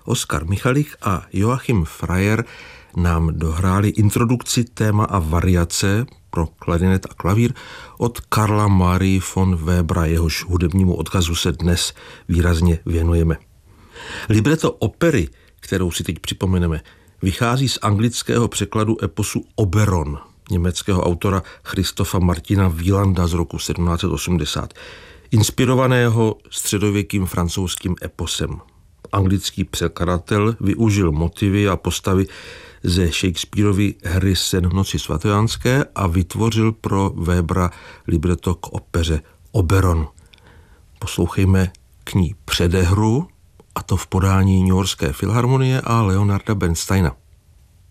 Oskar Michalik a Joachim Freyer nám dohráli introdukci, téma a variace pro klarinet a klavír od Karla Marie von Webera, jehož hudebnímu odkazu se dnes výrazně věnujeme. Libreto opery, kterou si teď připomeneme, vychází z anglického překladu eposu Oberon německého autora Christopha Martina Wielanda z roku 1780, inspirovaného středověkým francouzským eposem. Anglický překladatel využil motivy a postavy ze Shakespeareovy hry Sen noci svatojánské a vytvořil pro Webera libreto k opeře Oberon. Poslouchejme k ní předehru, a to v podání Newyorské filharmonie a Leonarda Bernsteina.